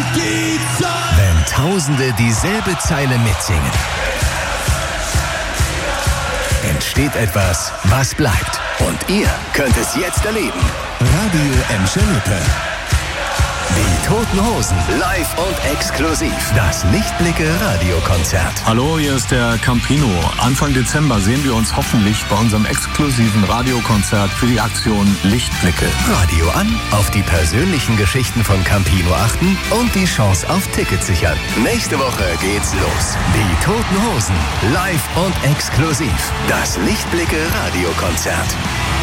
die Zeit. Wenn Tausende dieselbe Zeile mitsingen, entsteht etwas, was bleibt. Und ihr könnt es jetzt erleben. Radio Emscher Lippe. Die Toten Hosen, live und exklusiv. Das Lichtblicke-Radiokonzert. Hallo, hier ist der Campino. Anfang Dezember sehen wir uns hoffentlich bei unserem exklusiven Radiokonzert für die Aktion Lichtblicke. Radio an, auf die persönlichen Geschichten von Campino achten und die Chance auf Tickets sichern. Nächste Woche geht's los. Die Toten Hosen, live und exklusiv. Das Lichtblicke-Radiokonzert.